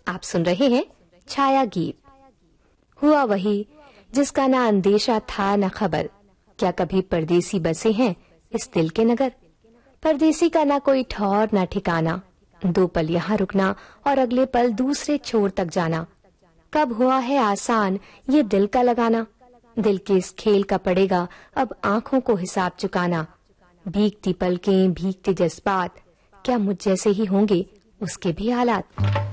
आप सुन रहे हैं छाया गीत। हुआ वही जिसका ना अंदेशा था न खबर, क्या कभी परदेसी बसे हैं इस दिल के नगर। परदेसी का ना कोई ठौर ना ठिकाना, 2 पल यहाँ रुकना और अगले पल दूसरे छोर तक जाना। कब हुआ है आसान ये दिल का लगाना, दिल के इस खेल का पड़ेगा अब आंखों को हिसाब चुकाना। भीगती पलकें भीगते जज्बात, क्या मुझ जैसे ही होंगे उसके भी हालात।